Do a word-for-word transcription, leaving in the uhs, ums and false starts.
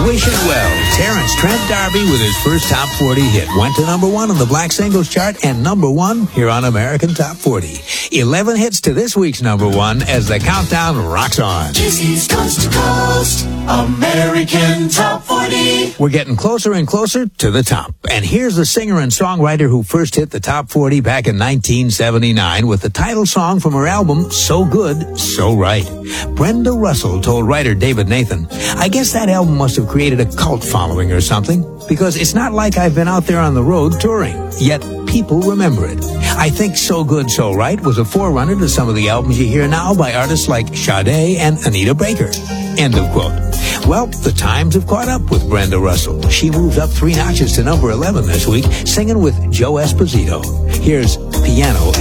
Wish It Well. Terrence Trent D'Arby with his first top forty hit went to number one on the Black Singles Chart and number one here on American Top forty. Eleven hits to this week's number one as the countdown rocks on. This is Coast to Coast, American Top forty. We're getting closer and closer to the top. And here's the singer and songwriter who first hit the top forty back in nineteen seventy-nine with the title song from her album, So Good, So Right. Brenda Russell told writer David Nathan, "I guess that album must have created a cult following or something, because it's not like I've been out there on the road touring, yet people remember it. I think So Good, So Right was a forerunner to some of the albums you hear now by artists like Sade and Anita Baker." End of quote. Well, the times have caught up with Brenda Russell. She moved up three notches to number eleven this week, singing with Joe Esposito. Here's Piano